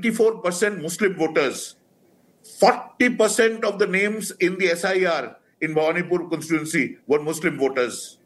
94% Muslim voters. 40% of the names in the SIR in Bhawanipur constituency were Muslim voters.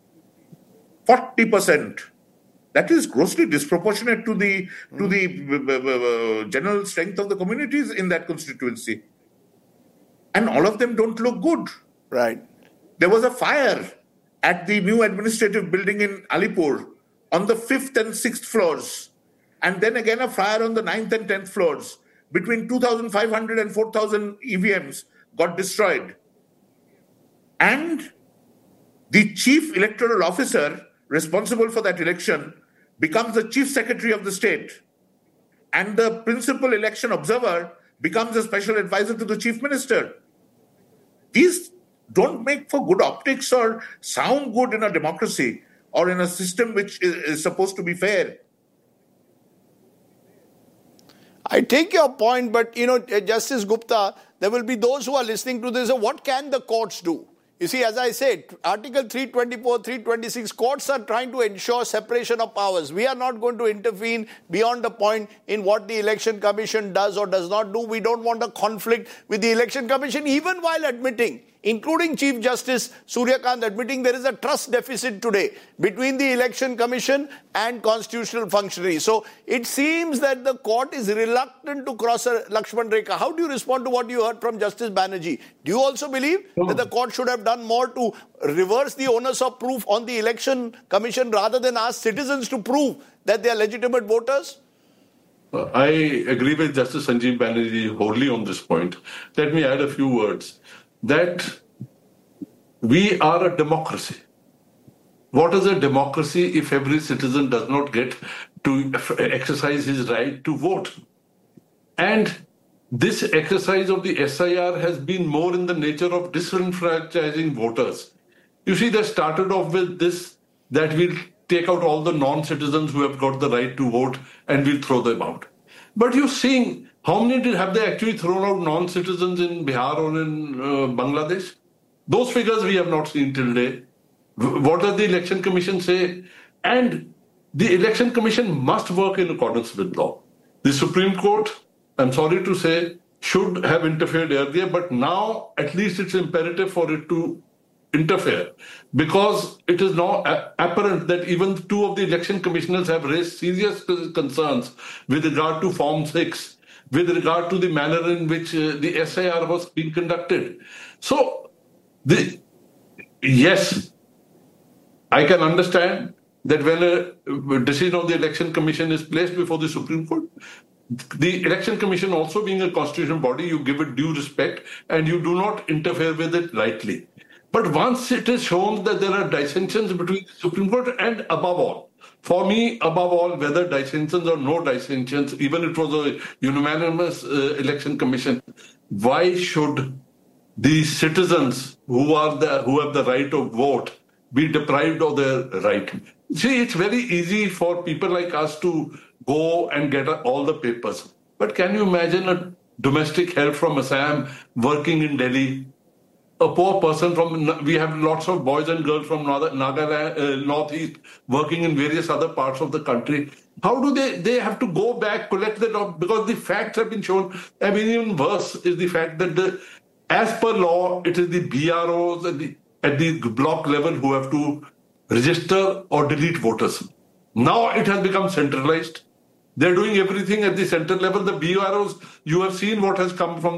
40%. That is grossly disproportionate to the general strength of the communities in that constituency. And all of them don't look good. Right. There was a fire at the new administrative building in Alipur on the 5th and 6th floors. And then again a fire on the 9th and 10th floors. Between 2,500 and 4,000 EVMs got destroyed. And the chief electoral officer responsible for that election becomes the chief secretary of the state. And the principal election observer becomes a special advisor to the chief minister. These don't make for good optics or sound good in a democracy or in a system which is supposed to be fair. I take your point, but, Justice Gupta, there will be those who are listening to this. What can the courts do? You see, as I said, Article 324, 326, courts are trying to ensure separation of powers. We are not going to intervene beyond the point in what the Election Commission does or does not do. We don't want a conflict with the Election Commission, even while admitting, including Chief Justice Surya Kant admitting there is a trust deficit today between the Election Commission and constitutional functionaries. So it seems that the court is reluctant to cross a Lakshman Rekha. How do you respond to what you heard from Justice Banerjee? Do you also believe that the court should have done more to reverse the onus of proof on the Election Commission rather than ask citizens to prove that they are legitimate voters? I agree with Justice Sanjeev Banerjee wholly on this point. Let me add a few words. That we are a democracy. What is a democracy if every citizen does not get to exercise his right to vote? And this exercise of the SIR has been more in the nature of disenfranchising voters. You see, they started off with this, that we'll take out all the non-citizens who have got the right to vote and we'll throw them out. But you're seeing, how many have they actually thrown out non-citizens in Bihar or in Bangladesh? Those figures we have not seen till today. What does the Election Commission say? And the Election Commission must work in accordance with law. The Supreme Court, I'm sorry to say, should have interfered earlier, but now at least it's imperative for it to interfere, because it is now apparent that even two of the election commissioners have raised serious concerns with regard to Form 6, with regard to the manner in which the SIR was being conducted. So, yes, I can understand that when a decision of the Election Commission is placed before the Supreme Court, the Election Commission also being a constitutional body, you give it due respect and you do not interfere with it lightly. But once it is shown that there are dissensions between the Supreme Court and above all, for me, above all, whether dissensions or no dissensions, even it was a unanimous election commission, why should the citizens who have the right to vote be deprived of their right? See, it's very easy for people like us to go and get all the papers. But can you imagine a domestic help from Assam working in Delhi? A poor person we have lots of boys and girls from Nagaland, Northeast, working in various other parts of the country. How do they have to go back, collect the document? Because the facts have been shown. I mean, even worse is the fact that as per law, it is the BROs at the block level who have to register or delete voters. Now it has become centralized. They're doing everything at the center level. The BROs, you have seen what has come from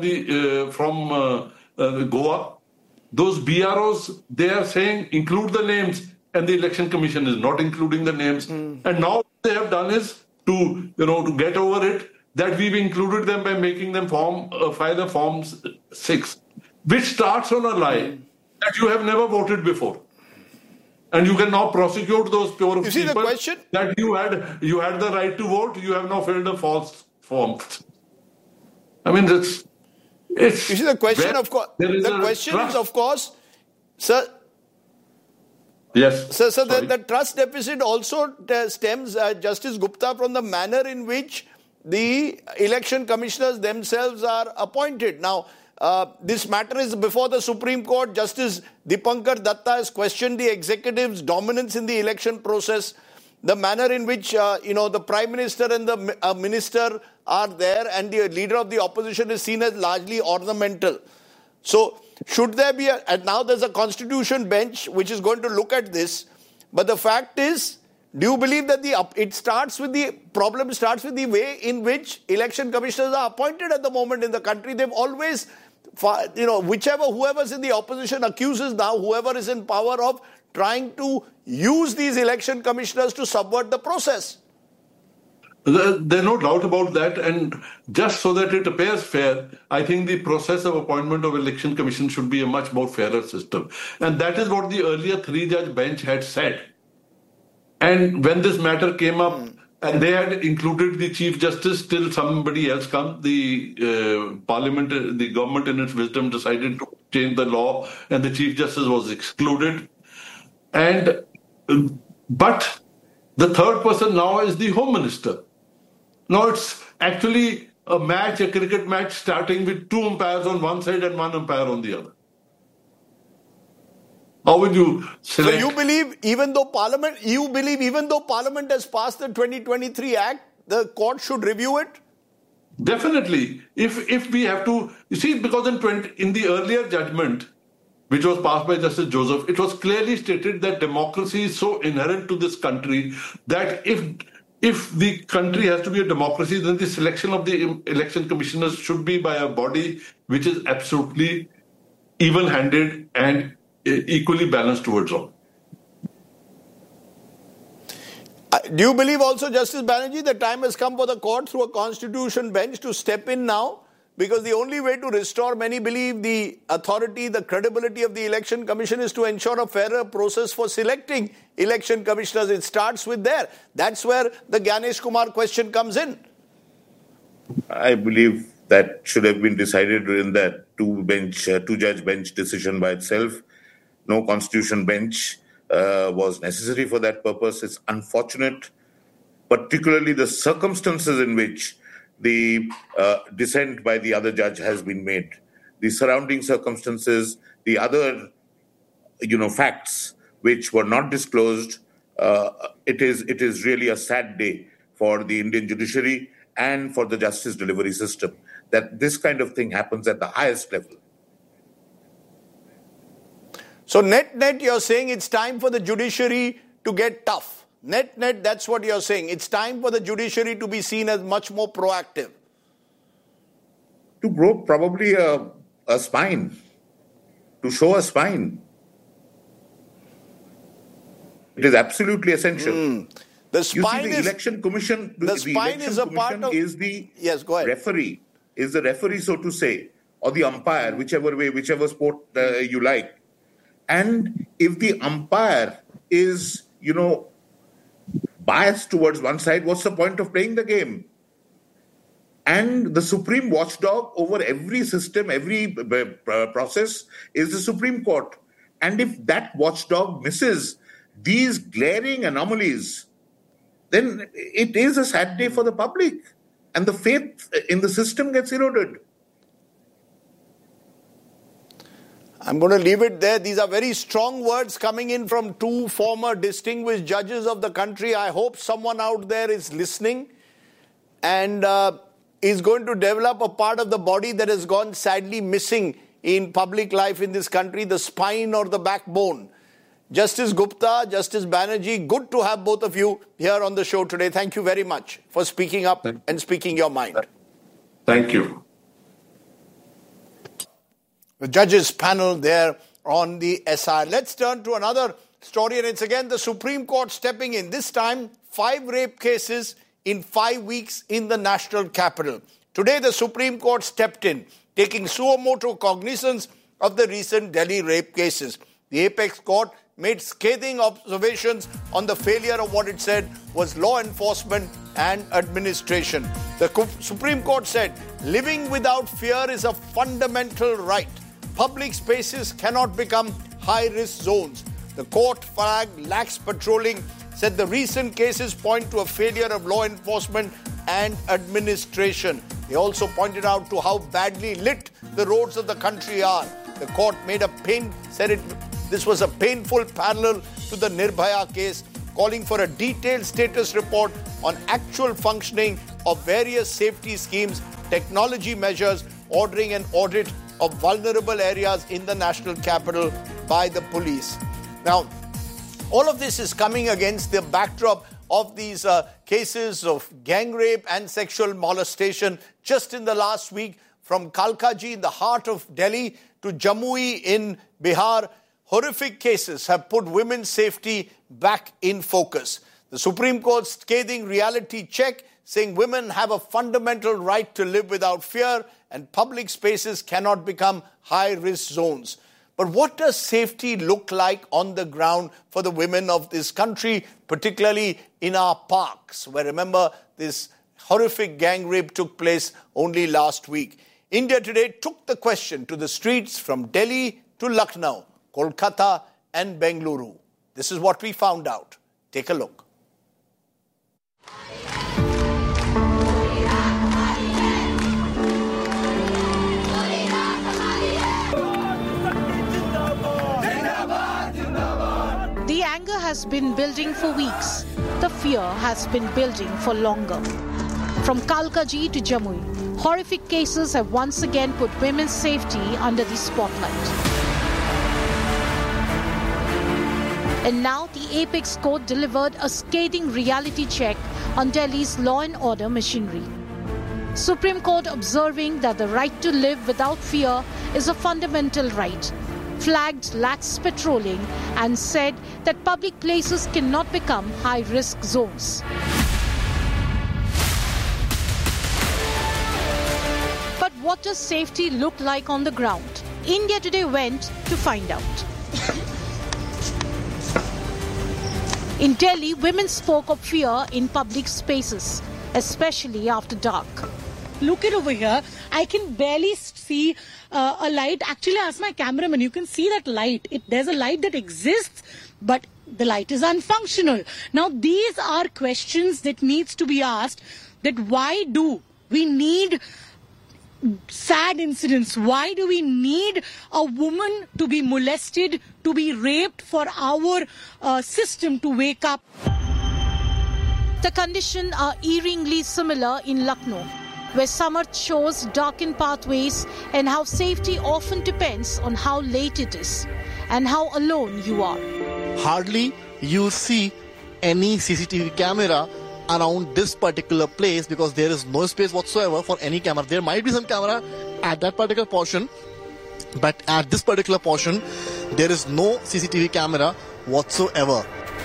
Goa. Those BROs, they are saying include the names, and the Election Commission is not including the names. And now what they have done is to get over it, that we've included them by making them file a Form 6, which starts on a lie that you have never voted before. And you can now prosecute those pure people. The question? That you had the right to vote, you have now filled a false form. I mean, you see, the question, of course, is, of course, sir. Yes. So the trust deficit also stems, Justice Gupta, from the manner in which the election commissioners themselves are appointed. Now, this matter is before the Supreme Court. Justice Dipankar Datta has questioned the executive's dominance in the election process, the manner in which, the Prime Minister and the Minister are there and the leader of the opposition is seen as largely ornamental. So should there be and now there's a constitution bench which is going to look at this, but the fact is, do you believe that the problem starts with the way in which election commissioners are appointed at the moment in the country? They've always, whoever's in the opposition accuses now whoever is in power of trying to use these election commissioners to subvert the process. There's no doubt about that, and just so that it appears fair, I think the process of appointment of election commission should be a much more fairer system. And that is what the earlier 3-judge bench had said. And when this matter came up, and they had included the Chief Justice till somebody else come, the Parliament, the government in its wisdom decided to change the law, and the Chief Justice was excluded. But the third person now is the Home Minister. Now it's actually a cricket match starting with 2 umpires on one side and 1 umpire on the other. How would you select? So you believe even though Parliament has passed the 2023 Act, the court should review it? Definitely. If we have to, you see, because in the earlier judgment, which was passed by Justice Joseph, it was clearly stated that democracy is so inherent to this country that if the country has to be a democracy, then the selection of the election commissioners should be by a body which is absolutely even-handed and equally balanced towards all. Do you believe also, Justice Banerjee, the time has come for the court through a constitution bench to step in now? Because the only way to restore, many believe, the authority, the credibility of the election commission is to ensure a fairer process for selecting election commissioners. It starts with there. That's where the Gyanesh Kumar question comes in. I believe that should have been decided in that two-judge bench decision by itself. No constitution bench was necessary for that purpose. It's unfortunate, particularly the circumstances in which the dissent by the other judge has been made. The surrounding circumstances, the other, facts which were not disclosed. It is really a sad day for the Indian judiciary and for the justice delivery system that this kind of thing happens at the highest level. So net, you're saying it's time for the judiciary to get tough. Net, that's what you're saying. It's time for the judiciary to be seen as much more proactive. To grow probably a spine, to show a spine. It is absolutely essential. The spine the election commission. The spine is a part of. Yes, go ahead. Referee is the referee, so to say, or the umpire, whichever sport you like. And if the umpire is, biased towards one side, what's the point of playing the game? And the supreme watchdog over every system, every process is the Supreme Court. And if that watchdog misses these glaring anomalies, then it is a sad day for the public. And the faith in the system gets eroded. I'm going to leave it there. These are very strong words coming in from 2 former distinguished judges of the country. I hope someone out there is listening and is going to develop a part of the body that has gone sadly missing in public life in this country, the spine or the backbone. Justice Gupta, Justice Banerjee, good to have both of you here on the show today. Thank you very much for speaking up and speaking your mind. Thank you. The judges panel there on the SR. Let's turn to another story, and it's again the Supreme Court stepping in. This time, 5 rape cases in 5 weeks in the national capital. Today, the Supreme Court stepped in, taking suo motu cognizance of the recent Delhi rape cases. The apex court made scathing observations on the failure of what it said was law enforcement and administration. The Supreme Court said, living without fear is a fundamental right. Public spaces cannot become high-risk zones. The court flagged lax patrolling, said the recent cases point to a failure of law enforcement and administration. They also pointed out to how badly lit the roads of the country are. The court made this was a painful parallel to the Nirbhaya case, calling for a detailed status report on actual functioning of various safety schemes, technology measures, ordering an audit of vulnerable areas in the national capital by the police. Now, all of this is coming against the backdrop of these cases of gang rape and sexual molestation just in the last week, from Kalkaji in the heart of Delhi to Jamui in Bihar. Horrific cases have put women's safety back in focus. The Supreme Court's scathing reality check, saying women have a fundamental right to live without fear and public spaces cannot become high-risk zones. But what does safety look like on the ground for the women of this country, particularly in our parks, where, remember, this horrific gang rape took place only last week? India Today took the question to the streets from Delhi to Lucknow, Kolkata and Bengaluru. This is what we found out. Take a look. The anger has been building for weeks. The fear has been building for longer. From Kalkaji to Jamui, horrific cases have once again put women's safety under the spotlight. And now the Apex Court delivered a scathing reality check on Delhi's law and order machinery. Supreme Court observing that the right to live without fear is a fundamental right, flagged lax patrolling and said that public places cannot become high-risk zones. But what does safety look like on the ground? India Today went to find out. In Delhi, women spoke of fear in public spaces, especially after dark. Look it over here. I can barely see a light. Actually, ask my cameraman. You can see that light. There's a light that exists, but the light is unfunctional. Now, these are questions that needs to be asked. That why do we need sad incidents? Why do we need a woman to be molested, to be raped for our system to wake up? The conditions are eerily similar in Lucknow, where summer shows darkened pathways and how safety often depends on how late it is and how alone you are. Hardly you see any CCTV camera around this particular place because there is no space whatsoever for any camera. There might be some camera at that particular portion, but at this particular portion, there is no CCTV camera whatsoever.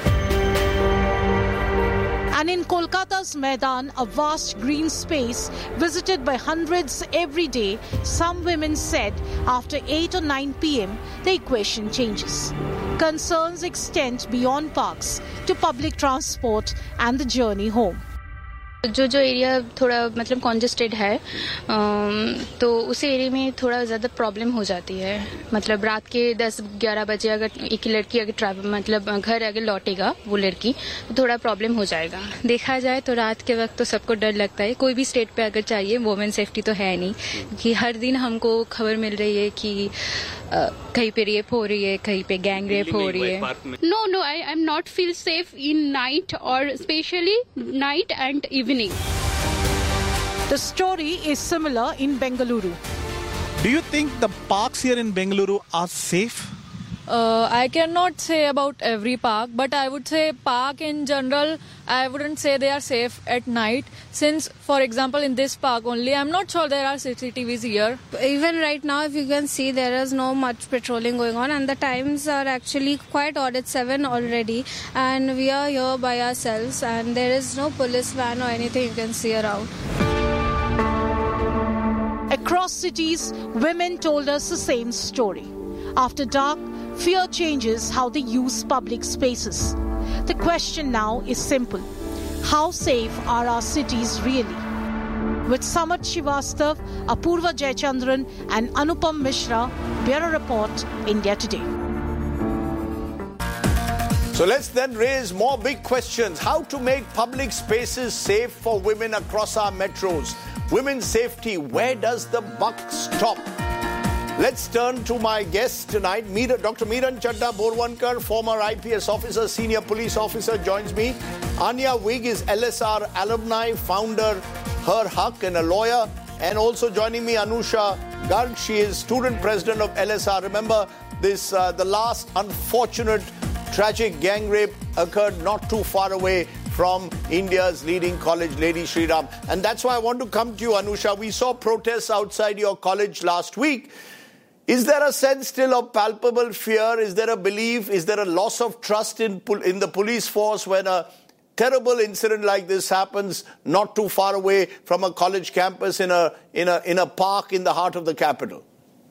And in Kolkata's Maidan, a vast green space visited by hundreds every day, some women said after 8 or 9 p.m. the equation changes. Concerns extend beyond parks to public transport and the journey home. जो area थोड़ा मतलब congested है तो उस area में थोड़ा ज़्यादा problem हो जाती है. मतलब रात के 10-11 बजे अगर एक लड़की अगर मतलब घर अगर लौटेगा वो लड़की तो थोड़ा प्रॉब्लम हो जाएगा. देखा जाए तो रात के वक्त तो सबको डर लगता है. कोई भी स्टेट पे अगर चाहिए वुमेन सेफ्टी तो है नहीं कि हर दिन हमको खबर मिल रही है कि कहीं पे रेप हो रही है, कहीं पे गैंग रेप हो रही है. No, I am not feel safe in night or especially night and evening. The story is similar in Bengaluru. Do you think the parks here in Bengaluru are safe? I cannot say about every park, but I would say park in general, I wouldn't say they are safe at night. Since, for example, in this park only, I'm not sure there are CCTVs here. Even right now, if you can see, there is no much patrolling going on, and the times are actually quite odd. It's 7 already, and we are here by ourselves, and there is no police van or anything you can see around. Across cities, women told us the same story. After dark, fear changes how they use public spaces. The question now is simple. How safe are our cities really? With Samarth Srivastav, Apurva Jayachandran and Anupam Mishra, Bureau Report, India Today. So let's then raise more big questions. How to make public spaces safe for women across our metros? Women's safety, where does the buck stop? Let's turn to my guest tonight. Dr. Miran Chadda Borwankar, former IPS officer, senior police officer, joins me. Anya Wig is LSR alumni, founder her haq and a lawyer. And also joining me, Anusha Garg. She is student president of LSR. Remember, this the last unfortunate tragic gang rape occurred not too far away from India's leading college, Lady Shri Ram. And that's why I want to come to you, Anusha. We saw protests outside your college last week. Is there a sense still of palpable fear? Is there a belief? Is there a loss of trust in the police force when a terrible incident like this happens not too far away from a college campus in a park in the heart of the capital?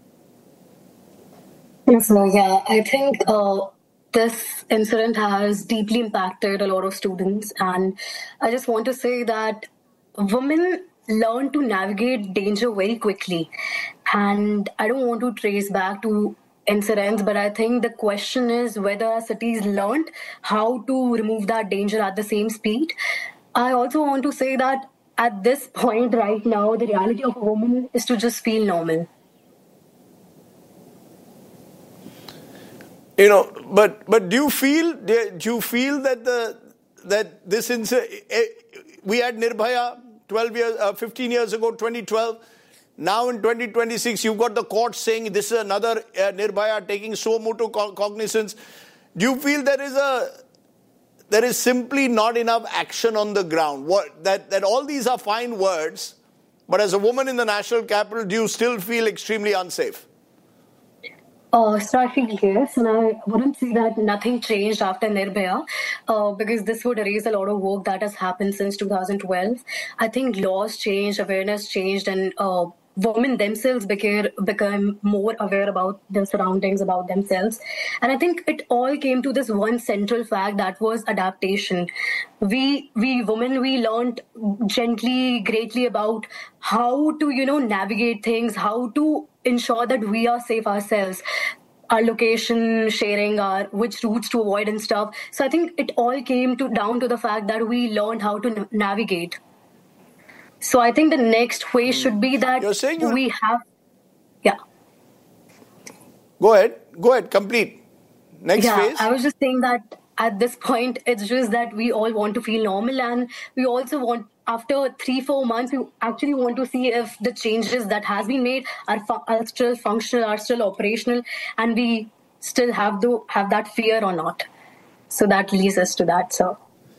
Yes, yeah. I think this incident has deeply impacted a lot of students, and I just want to say that women learn to navigate danger very quickly. And I don't want to trace back to incidents, but I think the question is whether our cities learned how to remove that danger at the same speed. I also want to say that at this point right now, the reality of a woman is to just feel normal. You know, but do you feel that this incident, we had Nirbhaya 15 years ago, 2012. Now in 2026, you've got the court saying this is another Nirbhaya taking suo motu cognizance. Do you feel there is simply not enough action on the ground? That all these are fine words, but as a woman in the national capital, do you still feel extremely unsafe? So I feel yes, and I wouldn't say that nothing changed after Nirbhaya, because this would erase a lot of work that has happened since 2012. I think laws changed, awareness changed, and women themselves became more aware about their surroundings, about themselves. And I think it all came to this one central fact, that was adaptation. We women, we learned gently, greatly about how to, navigate things, how to ensure that we are safe ourselves, our location sharing, which routes to avoid and stuff. So I think it all came down to the fact that we learned how to navigate. So I think the next phase should be that we have... Yeah. Go ahead, complete. Next phase. I was just saying that at this point, it's just that we all want to feel normal, and we also want, after 3-4 months, we actually want to see if the changes that has been made are still functional, are still operational, and we still have that fear or not. So that leads us to that, sir.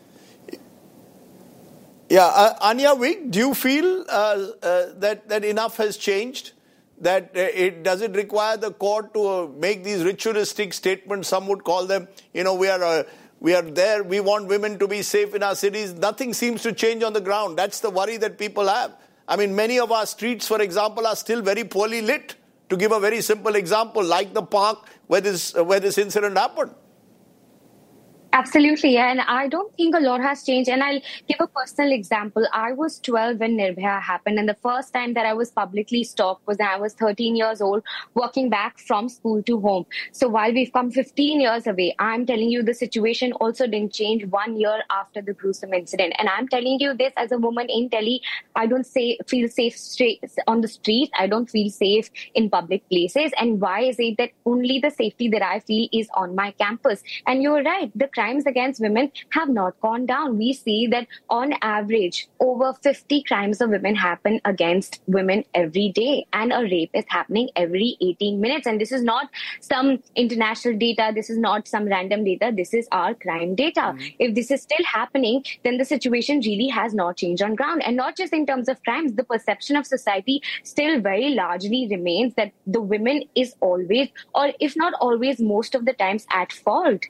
Yeah, Anya Wig, do you feel that enough has changed? That does it require the court to make these ritualistic statements? Some would call them, we are there. We want women to be safe in our cities. Nothing seems to change on the ground. That's the worry that people have. I mean, many of our streets, for example, are still very poorly lit. To give a very simple example, like the park where this incident happened. Absolutely, and I don't think a lot has changed. And I'll give a personal example. I was 12 when Nirbhaya happened, and the first time that I was publicly stopped was when I was 13 years old, walking back from school to home. So while we've come 15 years away, I'm telling you the situation also didn't change 1 year after the gruesome incident. And I'm telling you this as a woman in Delhi, I don't feel safe on the streets. I don't feel safe in public places. And why is it that only the safety that I feel is on my campus? And you're right, the crimes against women have not gone down. We see that on average, over 50 crimes of women happen against women every day, and a rape is happening every 18 minutes. And this is not some international data. This is not some random data. This is our crime data. If this is still happening, then the situation really has not changed on ground. And not just in terms of crimes, the perception of society still very largely remains that the women is always, or if not always, most of the times at fault.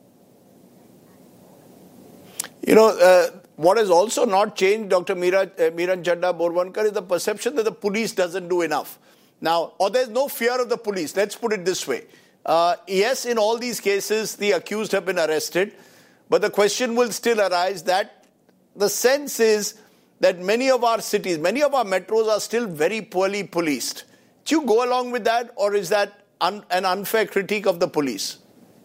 What has also not changed, Dr. Miran Chadda Borwankar, is the perception that the police doesn't do enough. Now, or there's no fear of the police. Let's put it this way. Yes, in all these cases, the accused have been arrested, but the question will still arise that the sense is that many of our cities, many of our metros are still very poorly policed. Do you go along with that, or is that an unfair critique of the police?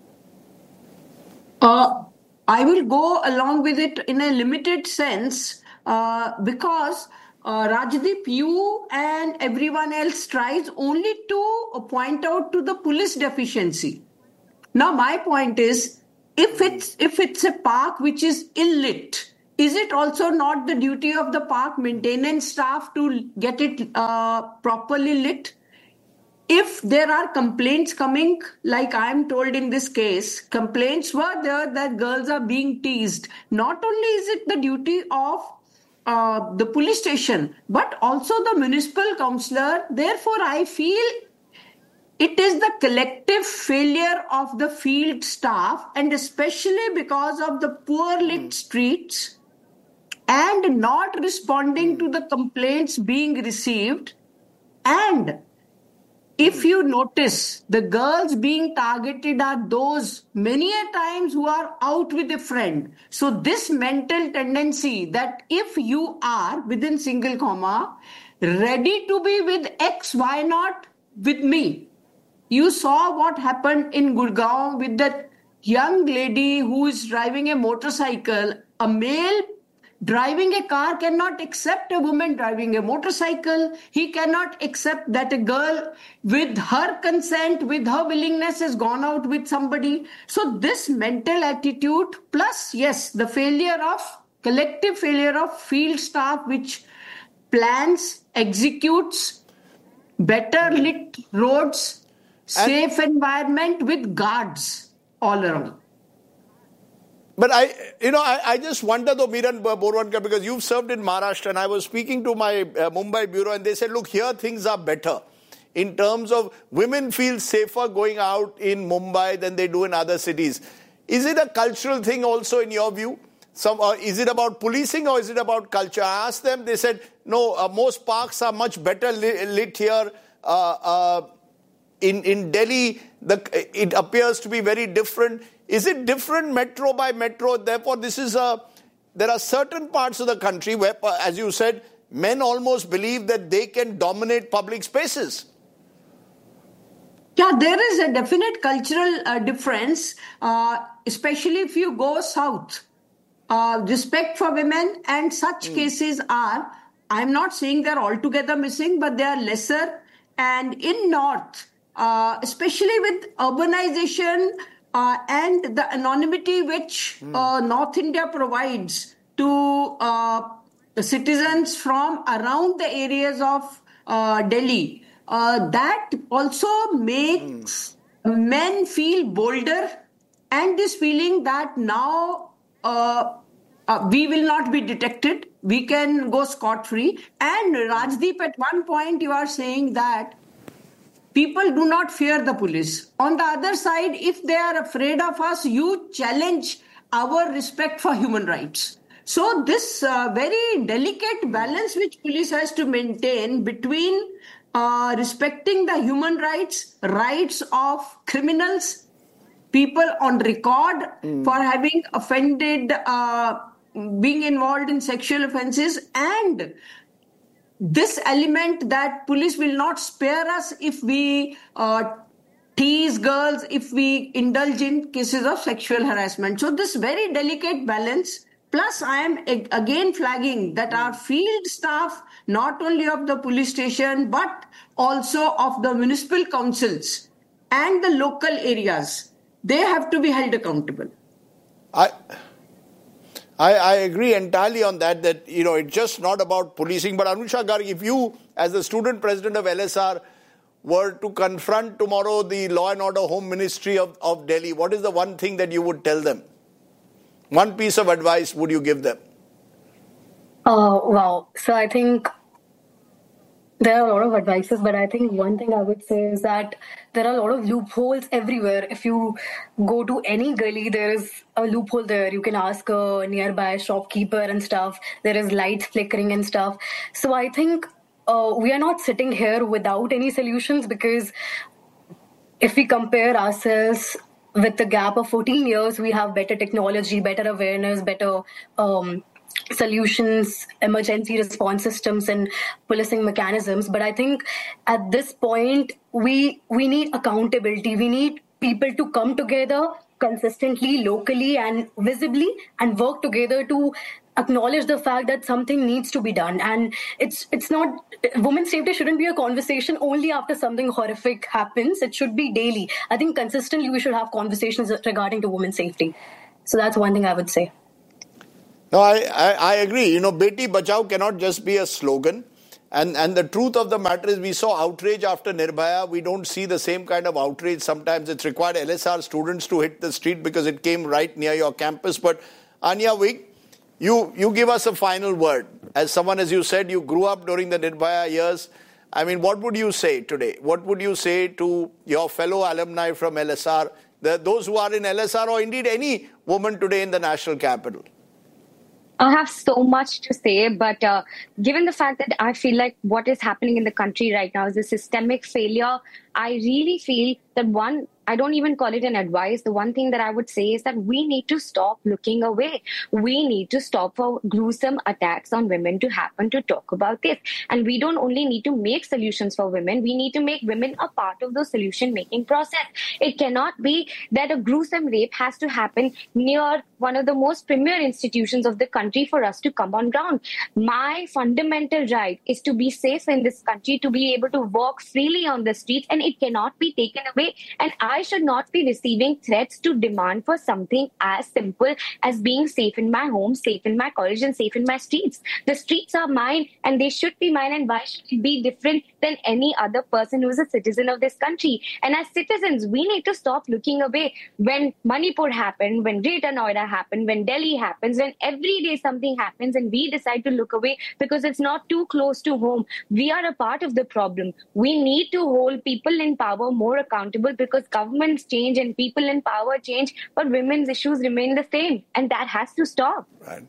I will go along with it in a limited sense because Rajdeep, you and everyone else tries only to point out to the police deficiency. Now, my point is, if it's a park which is ill-lit, is it also not the duty of the park maintenance staff to get it properly lit? If there are complaints coming, like I am told in this case, complaints were there that girls are being teased. Not only is it the duty of the police station, but also the municipal councillor. Therefore, I feel it is the collective failure of the field staff, and especially because of the poor lit streets and not responding to the complaints being received. And if you notice, the girls being targeted are those many a times who are out with a friend. So this mental tendency that if you are, within single comma, ready to be with X, why not with me? You saw what happened in Gurgaon with that young lady who is driving a motorcycle. A male driving a car cannot accept a woman driving a motorcycle. He cannot accept that a girl, with her consent, with her willingness, has gone out with somebody. So this mental attitude, plus, yes, the collective failure of field staff, which plans, executes better lit roads, safe environment with guards all around. But I just wonder though, Miran Borwankar, because you've served in Maharashtra, and I was speaking to my Mumbai bureau, and they said, look, here things are better in terms of women feel safer going out in Mumbai than they do in other cities. Is it a cultural thing also in your view? Is it about policing or is it about culture? I asked them, they said, no, most parks are much better lit here. In Delhi, it appears to be very different. Is it different metro by metro? Therefore, there are certain parts of the country where, as you said, men almost believe that they can dominate public spaces. Yeah, there is a definite cultural difference, especially if you go south. Respect for women and such cases are, I'm not saying they're altogether missing, but they are lesser. And in north, especially with urbanization, and the anonymity which North India provides to citizens from around the areas of Delhi, that also makes men feel bolder, and this feeling that now we will not be detected, we can go scot-free. And Rajdeep, at one point you are saying that people do not fear the police. On the other side, if they are afraid of us, you challenge our respect for human rights. So this very delicate balance which police has to maintain between respecting the human rights of criminals, people on record for having offended, being involved in sexual offences, and this element that police will not spare us if we tease girls, if we indulge in cases of sexual harassment. So this very delicate balance, plus I am again flagging that our field staff, not only of the police station, but also of the municipal councils and the local areas, they have to be held accountable. I agree entirely on that, it's just not about policing. But Anusha Garg, if you, as the student president of LSR, were to confront tomorrow the Law and Order Home Ministry of Delhi, what is the one thing that you would tell them? One piece of advice would you give them? Wow. So I think there are a lot of advices, but I think one thing I would say is that there are a lot of loopholes everywhere. If you go to any gully, there is a loophole there. You can ask a nearby shopkeeper and stuff. There is lights flickering and stuff. So I think we are not sitting here without any solutions, because if we compare ourselves with the gap of 14 years, we have better technology, better awareness, better solutions, emergency response systems and policing mechanisms. But I think at this point, we need accountability. We need people to come together consistently, locally and visibly, and work together to acknowledge the fact that something needs to be done. And it's not, women's safety shouldn't be a conversation only after something horrific happens. It should be daily. I think consistently we should have conversations regarding to women's safety. So that's one thing I would say. No, I agree. Beti Bachao cannot just be a slogan. And the truth of the matter is we saw outrage after Nirbhaya. We don't see the same kind of outrage. Sometimes it's required LSR students to hit the street because it came right near your campus. But Anya Vig, you give us a final word. As someone, as you said, you grew up during the Nirbhaya years. I mean, what would you say today? What would you say to your fellow alumni from LSR, those who are in LSR or indeed any woman today in the national capital? I have so much to say, but given the fact that I feel like what is happening in the country right now is a systemic failure, I really feel that I don't even call it an advice. The one thing that I would say is that we need to stop looking away. We need to stop for gruesome attacks on women to happen to talk about this. And we don't only need to make solutions for women, we need to make women a part of the solution-making process. It cannot be that a gruesome rape has to happen near one of the most premier institutions of the country for us to come on ground. My fundamental right is to be safe in this country, to be able to walk freely on the streets, and it cannot be taken away. And I should not be receiving threats to demand for something as simple as being safe in my home, safe in my college, and safe in my streets. The streets are mine and they should be mine, and why should it be different than any other person who is a citizen of this country? And as citizens, we need to stop looking away. When Manipur happened, when Greater Noida happened, when Delhi happens, when every day something happens and we decide to look away because it's not too close to home, we are a part of the problem. We need to hold people in power more accountable, because governments change and people in power change, but women's issues remain the same, and that has to stop. Right.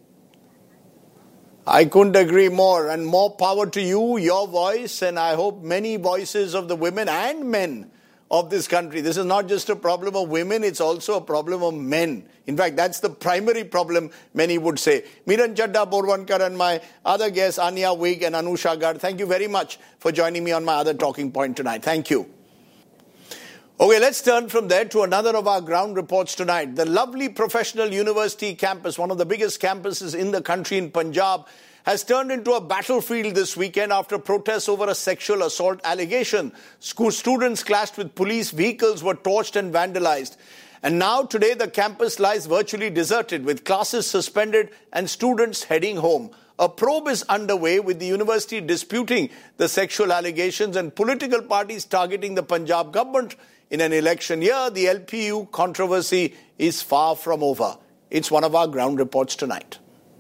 I couldn't agree more, and more power to you, your voice, and I hope many voices of the women and men of this country. This is not just a problem of women, it's also a problem of men. In fact, that's the primary problem, many would say. Miran Chadda Borwankar and my other guests, Anya Vig and Anusha Garg, thank you very much for joining me on my other talking point tonight. Thank you. Okay, let's turn from there to another of our ground reports tonight. The lovely professional university campus, one of the biggest campuses in the country in Punjab, has turned into a battlefield this weekend after protests over a sexual assault allegation. School students clashed with police, vehicles were torched and vandalized. And now today the campus lies virtually deserted, with classes suspended and students heading home. A probe is underway, with the university disputing the sexual allegations and political parties targeting the Punjab government. In an election year, the LPU controversy is far from over. It's one of our ground reports tonight.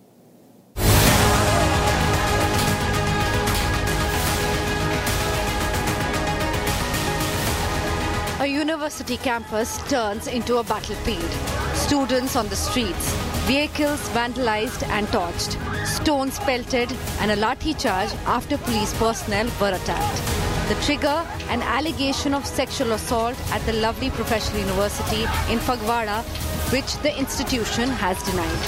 A university campus turns into a battlefield. Students on the streets, vehicles vandalized and torched, stones pelted, and a lathi charge after police personnel were attacked. The trigger, an allegation of sexual assault at the lovely professional university in Phagwara, which the institution has denied.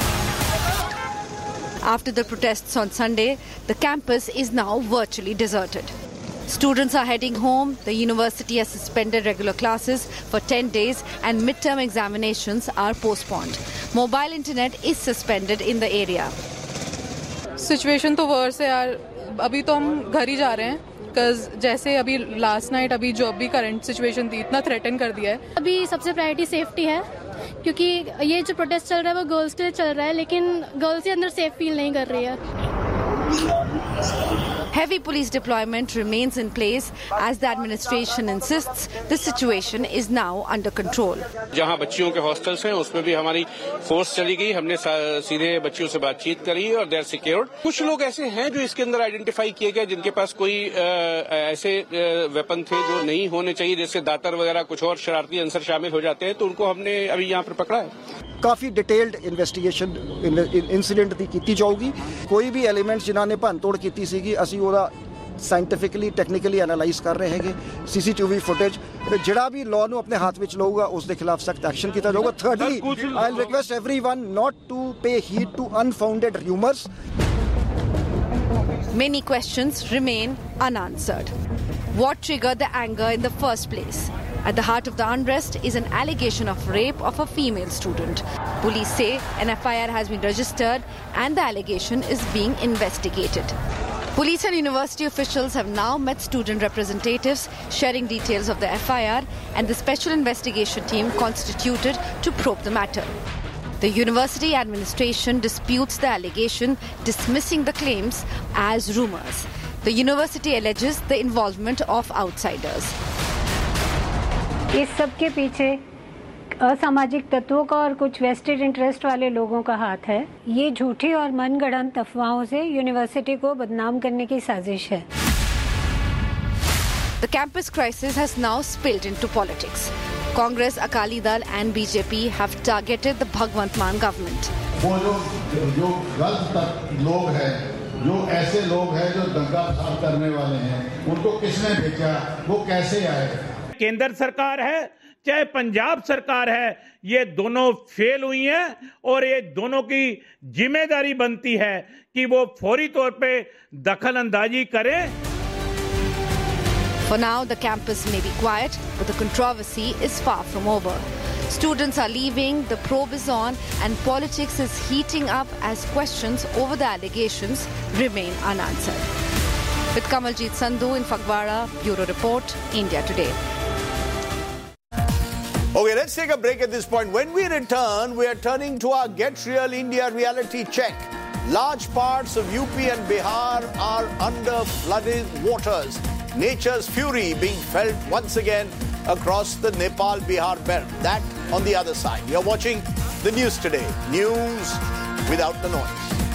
After the protests on Sunday, the campus is now virtually deserted. Students are heading home, the university has suspended regular classes for 10 days and midterm examinations are postponed. Mobile internet is suspended in the area. Situation तो worse है यार, अभी तो हम घर ही जा रहे हैं. Because जैसे अभी लास्ट नाइट अभी जो अभी करंट सिचुएशन थी इतना थ्रेटन कर दिया है. अभी सबसे प्रायोरिटी सेफ्टी है, क्योंकि ये जो प्रोटेस्ट चल रहा है वो गर्ल्स के लिए चल रहा है, लेकिन गर्ल्स के अंदर सेफ फील नहीं कर रही है. Heavy police deployment remains in place as the administration insists the situation is now under control. जहां बच्चियों के हॉस्टल्स हैं उसमें भी हमारी फोर्स चली गई, हमने सीधे बच्चियों से बातचीत करी और दे आर सिक्योर्ड. कुछ लोग ऐसे हैं जो इसके अंदर आइडेंटिफाई किए गए जिनके पास कोई ऐसे वेपन थे जो नहीं होने चाहिए, जैसे दातर वगैरह, कुछ और शरारती अंसर शामिल हो जाते हैं, तो उनको हमने अभी यहाँ पर पकड़ा है. काफ़ी डिटेल्ड इन्वेस्टिगेशन इंसीडेंट ਦੀ ਕੀਤੀ ਜਾਊਗੀ. ਕੋਈ ਵੀ ਐਲੀਮੈਂਟਸ ਜਿਨ੍ਹਾਂ ਨੇ ਭੰਨਤੋੜ ਕੀਤੀ ਸੀਗੀ ਅਸੀਂ ਉਹਦਾ ਸਾਇੰਟੀਫਿਕਲੀ ਟੈਕਨੀਕਲੀ ਐਨਾਲਾਈਜ਼ ਕਰ ਰਹੇ ਹੈਗੇ. ਸੀਸੀਟੀਵੀ ਫੁਟੇਜ ਜਿਹੜਾ ਵੀ ਲਾਅ ਨੂੰ ਆਪਣੇ ਹੱਥ ਵਿੱਚ ਲਊਗਾ ਉਸ ਦੇ ਖਿਲਾਫ ਸਖਤ ਐਕਸ਼ਨ ਕੀਤਾ ਜਾਊਗਾ. Thirdly I will request everyone not to pay heed to unfounded rumors. Many questions remain unanswered. What triggered the anger in the first place? At the heart of the unrest is an allegation of rape of a female student. Police say an FIR has been registered and the allegation is being investigated. Police and university officials have now met student representatives, sharing details of the FIR and the special investigation team constituted to probe the matter. The university administration disputes the allegation, dismissing the claims as rumors. The university alleges the involvement of outsiders. इस सब के पीछे असामाजिक तत्वों का और कुछ vested interest वाले लोगों का हाथ है। ये झूठी और मनगढ़ंत अफवाहों से यूनिवर्सिटी को बदनाम करने की साजिश है। The campus crisis has now spilled into politics. Congress, Akali Dal and BJP have targeted the Bhagwant Mann government. वो जो गलत लोग हैं, जो ऐसे लोग हैं जो दंगा फसाद करने वाले हैं, उनको किसने भेजा, वो कैसे आए? केंद्र सरकार है चाहे पंजाब सरकार है, ये दोनों फेल हुई हैं और ये दोनों की जिम्मेदारी बनती है कि वो फौरी तौर पे दखल अंदाजी करें। For now, the campus may be quiet, but the controversy is far from over. Students are leaving, the probe is on, and politics is heating up as questions over the allegations remain unanswered. With Kamaljeet Sandhu in Phagwara, Bureau Report, India Today. Okay, let's take a break at this point. When we return, we are turning to our Get Real India reality check. Large parts of UP and Bihar are under flooded waters. Nature's fury being felt once again across the Nepal-Bihar belt. That on the other side. You're watching the news today. News without the noise.